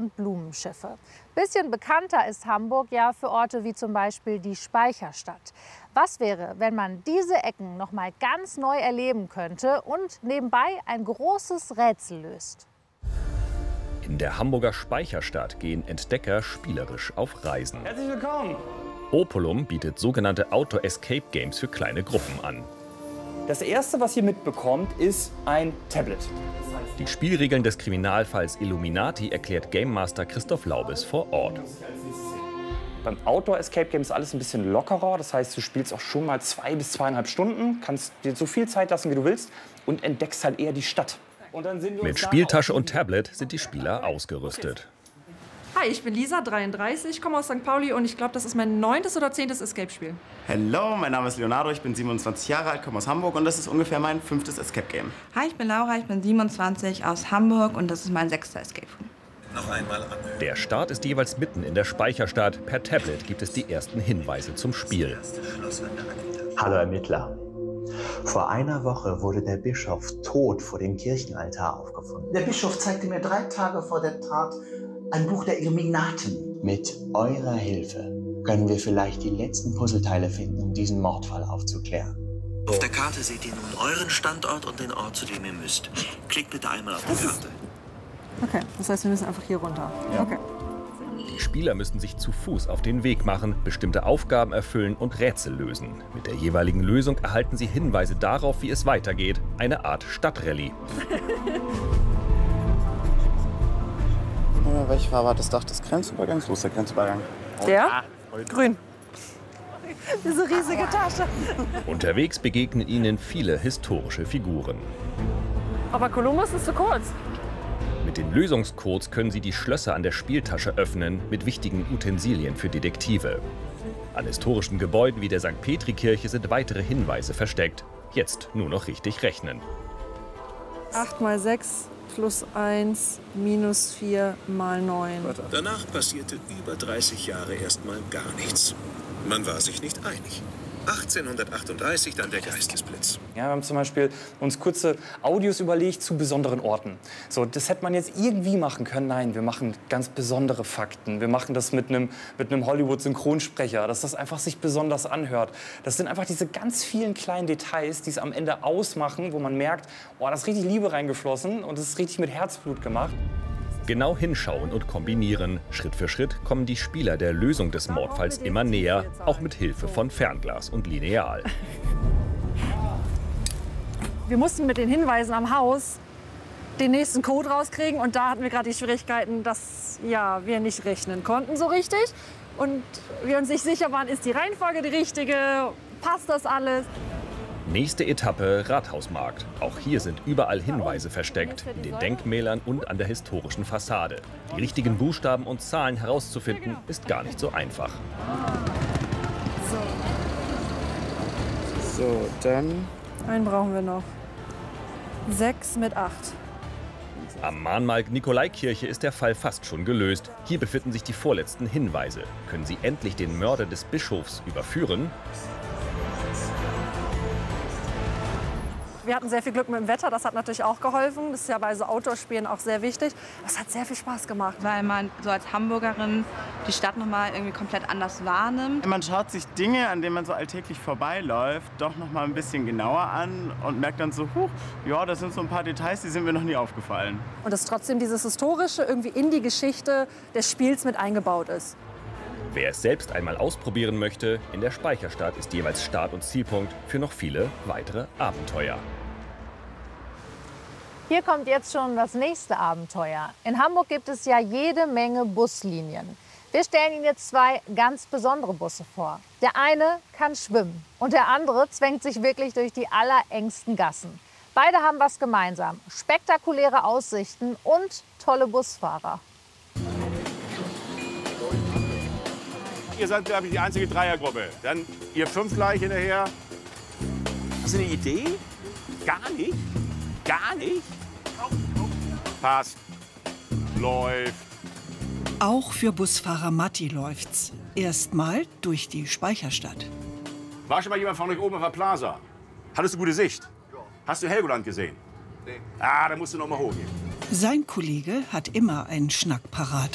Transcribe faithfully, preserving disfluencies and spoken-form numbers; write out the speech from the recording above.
und Blumenschiffe. Bisschen bekannter ist Hamburg ja für Orte wie zum Beispiel die Speicherstadt. Was wäre, wenn man diese Ecken noch mal ganz neu erleben könnte und nebenbei ein großes Rätsel löst? In der Hamburger Speicherstadt gehen Entdecker spielerisch auf Reisen. Herzlich willkommen! Opolum bietet sogenannte Outdoor-Escape-Games für kleine Gruppen an. Das erste, was ihr mitbekommt, ist ein Tablet. Die Spielregeln des Kriminalfalls Illuminati erklärt Game Master Christoph Laubes vor Ort. Beim Outdoor-Escape-Game ist alles ein bisschen lockerer. Das heißt, du spielst auch schon mal zwei bis zweieinhalb Stunden, kannst dir so viel Zeit lassen, wie du willst und entdeckst halt eher die Stadt. Und dann sind wir Mit Spieltasche und Tablet sind die Spieler ausgerüstet. Hi, ich bin Lisa, dreiunddreißig, komme aus Sankt Pauli und ich glaube, das ist mein neuntes oder zehntes Escape-Spiel. Hallo, mein Name ist Leonardo, ich bin siebenundzwanzig Jahre alt, komme aus Hamburg und das ist ungefähr mein fünftes Escape-Game. Hi, ich bin Laura, ich bin siebenundzwanzig, aus Hamburg und das ist mein sechster Escape-Room. Noch einmal anhören. Der Start ist jeweils mitten in der Speicherstadt. Per Tablet gibt es die ersten Hinweise zum Spiel. Hallo Ermittler. Vor einer Woche wurde der Bischof tot vor dem Kirchenaltar aufgefunden. Der Bischof zeigte mir drei Tage vor der Tat ein Buch der Illuminaten. Mit eurer Hilfe können wir vielleicht die letzten Puzzleteile finden, um diesen Mordfall aufzuklären. Auf der Karte seht ihr nun euren Standort und den Ort, zu dem ihr müsst. Klickt bitte einmal auf die Karte. Okay, das heißt, wir müssen einfach hier runter. Ja. Okay. Die Spieler müssen sich zu Fuß auf den Weg machen, bestimmte Aufgaben erfüllen und Rätsel lösen. Mit der jeweiligen Lösung erhalten sie Hinweise darauf, wie es weitergeht. Eine Art Stadtrallye. Welche Farbe hat das Dach des Grenzübergangs? Wo ist der Grenzübergang? Der? Ah, grün. Diese riesige Tasche. Unterwegs begegnen ihnen viele historische Figuren. Aber Kolumbus ist zu kurz. Mit den Lösungscodes können sie die Schlösser an der Spieltasche öffnen, mit wichtigen Utensilien für Detektive. An historischen Gebäuden wie der Sankt Petri-Kirche sind weitere Hinweise versteckt. Jetzt nur noch richtig rechnen. acht mal sechs plus eins minus vier mal neun. Danach passierte über dreißig Jahre erstmal gar nichts. Man war sich nicht einig. achtzehnhundertachtunddreißig dann der Geistesblitz. Ja, wir haben zum Beispiel uns kurze Audios überlegt zu besonderen Orten. So, das hätte man jetzt irgendwie machen können. Nein, wir machen ganz besondere Fakten. Wir machen das mit einem mit einem Hollywood-Synchronsprecher, dass das einfach sich besonders anhört. Das sind einfach diese ganz vielen kleinen Details, die es am Ende ausmachen, wo man merkt, oh, da ist richtig Liebe reingeflossen und es ist richtig mit Herzblut gemacht. Genau hinschauen und kombinieren. Schritt für Schritt kommen die Spieler der Lösung des Mordfalls immer näher, auch mit Hilfe von Fernglas und Lineal. Wir mussten mit den Hinweisen am Haus den nächsten Code rauskriegen und da hatten wir gerade die Schwierigkeiten, dass ja, wir nicht rechnen konnten so richtig. Und wir uns nicht sicher waren, ist die Reihenfolge die richtige, passt das alles? Nächste Etappe Rathausmarkt. Auch hier sind überall Hinweise versteckt, in den Denkmälern und an der historischen Fassade. Die richtigen Buchstaben und Zahlen herauszufinden, ist gar nicht so einfach. So, dann... Einen brauchen wir noch. Sechs mit acht. Am Mahnmal Nikolaikirche ist der Fall fast schon gelöst. Hier befinden sich die vorletzten Hinweise. Können Sie endlich den Mörder des Bischofs überführen? Wir hatten sehr viel Glück mit dem Wetter, das hat natürlich auch geholfen. Das ist ja bei so Outdoor-Spielen auch sehr wichtig. Es hat sehr viel Spaß gemacht. Weil man so als Hamburgerin die Stadt noch mal irgendwie komplett anders wahrnimmt. Man schaut sich Dinge, an denen man so alltäglich vorbeiläuft, doch noch mal ein bisschen genauer an und merkt dann so, huch, ja, das sind so ein paar Details, die sind mir noch nie aufgefallen. Und dass trotzdem dieses Historische irgendwie in die Geschichte des Spiels mit eingebaut ist. Wer es selbst einmal ausprobieren möchte, in der Speicherstadt ist jeweils Start- und Zielpunkt für noch viele weitere Abenteuer. Hier kommt jetzt schon das nächste Abenteuer. In Hamburg gibt es ja jede Menge Buslinien. Wir stellen Ihnen jetzt zwei ganz besondere Busse vor. Der eine kann schwimmen und der andere zwängt sich wirklich durch die allerengsten Gassen. Beide haben was gemeinsam: spektakuläre Aussichten und tolle Busfahrer. Ihr seid, glaube ich, die einzige Dreiergruppe. Dann ihr fünf gleich hinterher. Hast du eine Idee? Gar nicht? Gar nicht? Passt. Läuft. Auch für Busfahrer Matti läuft's. Erstmal durch die Speicherstadt. War schon mal jemand von euch oben auf der Plaza? Hattest du gute Sicht? Ja. Hast du Helgoland gesehen? Nee. Ah, da musst du noch mal hochgehen. Sein Kollege hat immer einen Schnack parat.